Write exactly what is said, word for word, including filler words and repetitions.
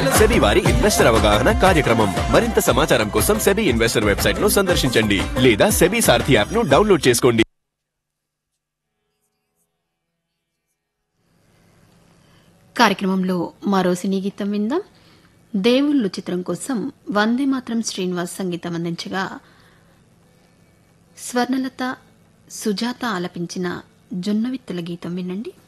SEBI వారి investor అవగాహన కార్యక్రమం. మరింత సమాచారం కోసం సెబీ ఇన్వెస్టర్ వెబ్సైట్ ను సందర్శించండి లేదా సెబీ సారథి యాప్ ను డౌన్లోడ్ చేసుకోండి. కార్యక్రమంలో మరో సినీ గీతం విందాం. దేవుళ్ళు చిత్రం కోసం వందే మాత్రం శ్రీనివాస్ సంగీతం అందించగా స్వర్ణలత సుజాత ఆలపించిన జొన్నవిత్తుల గీతం వినండి.